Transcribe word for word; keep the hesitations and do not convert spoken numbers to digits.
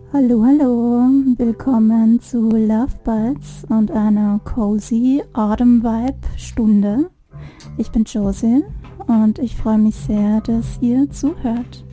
Hallo, hallo, willkommen zu Love Bites und einer cozy Autumn Vibe Stunde. Ich bin Josie und ich freue mich sehr, dass ihr zuhört.